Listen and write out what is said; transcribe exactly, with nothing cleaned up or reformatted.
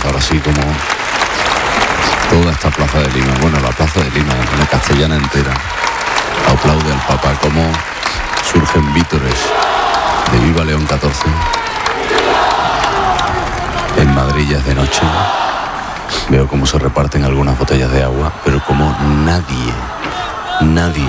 ahora sí, como toda esta plaza de Lima, bueno, la plaza de Lima, la castellana entera, aplaude al Papa, como surgen vítores de Viva León catorce. En Madrid ya es de noche, veo cómo se reparten algunas botellas de agua, pero como nadie, nadie